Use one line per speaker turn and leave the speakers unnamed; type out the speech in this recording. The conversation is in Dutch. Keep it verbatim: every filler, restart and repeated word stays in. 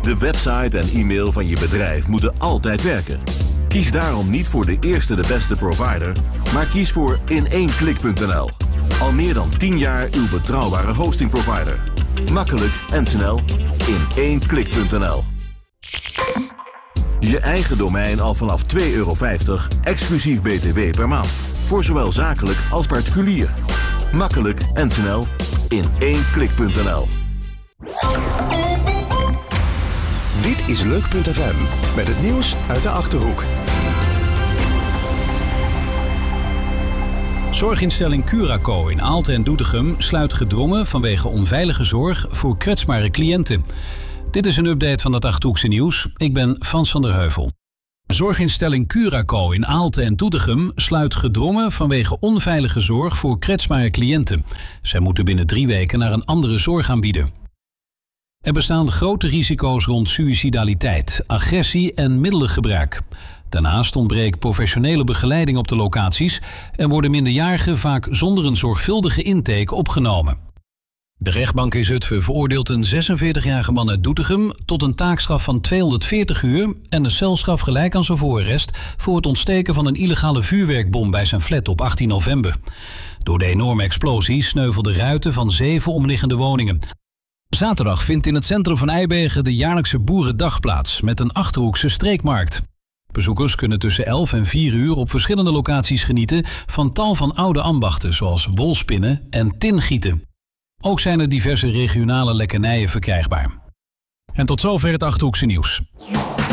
De website en e-mail van je bedrijf moeten altijd werken. Kies daarom niet voor de eerste de beste provider, maar kies voor in één klik punt n l. Al meer dan tien jaar uw betrouwbare hostingprovider. Makkelijk en snel in één klik punt n l. Je eigen domein al vanaf twee euro vijftig, exclusief B T W per maand. Voor zowel zakelijk als particulier. Makkelijk en snel in één klik punt n l.
Dit is Leuk punt f m met het nieuws uit de Achterhoek.
Zorginstelling Curaco in Aalten en Doetinchem sluit gedwongen vanwege onveilige zorg voor kwetsbare cliënten. Dit is een update van het Achterhoekse nieuws. Ik ben Frans van der Heuvel. Zorginstelling Curaco in Aalten en Doetinchem sluit gedwongen vanwege onveilige zorg voor kwetsbare cliënten. Zij moeten binnen drie weken naar een andere zorg aanbieden. Er bestaan grote risico's rond suïcidaliteit, agressie en middelengebruik. Daarnaast ontbreekt professionele begeleiding op de locaties en worden minderjarigen vaak zonder een zorgvuldige intake opgenomen. De rechtbank in Zutphen veroordeelt een zesenveertigjarige man uit Doetinchem tot een taakstraf van tweehonderdveertig uur en een celstraf gelijk aan zijn voorarrest voor het ontsteken van een illegale vuurwerkbom bij zijn flat op achttien november. Door de enorme explosie sneuvelden ruiten van zeven omliggende woningen. Zaterdag vindt in het centrum van Eibergen de jaarlijkse Boerendag plaats met een Achterhoekse streekmarkt. Bezoekers kunnen tussen elf en vier uur op verschillende locaties genieten van tal van oude ambachten zoals wolspinnen en tingieten. Ook zijn er diverse regionale lekkernijen verkrijgbaar. En tot zover het Achterhoekse nieuws.